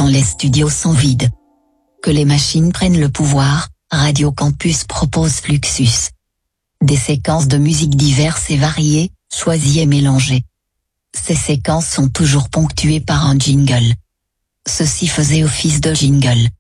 quand les studios sont vides. Que les machines prennent le pouvoir, Radio Campus propose Fluxus. Des séquences de musique diverses et variées, choisies et mélangées. Ces séquences sont toujours ponctuées par un jingle. Ceci faisait office de jingle.